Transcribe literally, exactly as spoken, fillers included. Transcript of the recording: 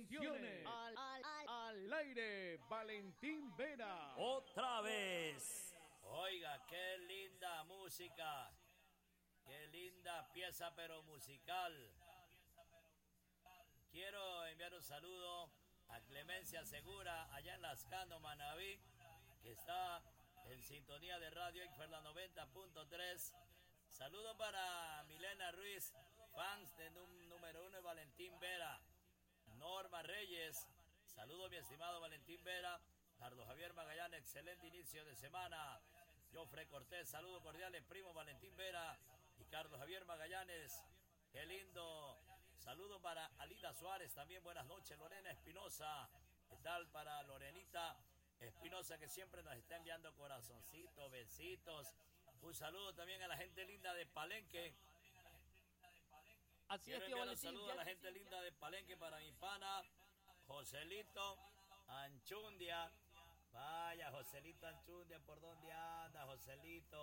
Bendiciones. Al, al, al, al aire, Valentín Vera. Otra vez. Oiga, qué linda música. Qué linda pieza, pero musical. Quiero enviar un saludo a Clemencia Segura, allá en Lascano, Manabí, que está en sintonía de Radio Ifer la noventa punto tres. Saludo para Milena Ruiz, fans de num, número uno de Valentín Vera. Norma Reyes, saludo mi estimado Valentín Vera. Carlos Javier Magallanes, excelente inicio de semana. Jofre Cortés, saludo cordiales, primo Valentín Vera y Carlos Javier Magallanes. Qué lindo. Saludo para Alida Suárez, también buenas noches. Lorena Espinosa, ¿qué tal para Lorenita Espinosa, que siempre nos está enviando corazoncitos, besitos? Un saludo también a la gente linda de Palenque. Así Quiero es, tío enviar un Valentín. saludo a la gente linda de Palenque para mi pana Joselito Anchundia. Vaya, Joselito Anchundia, ¿por dónde anda, Joselito?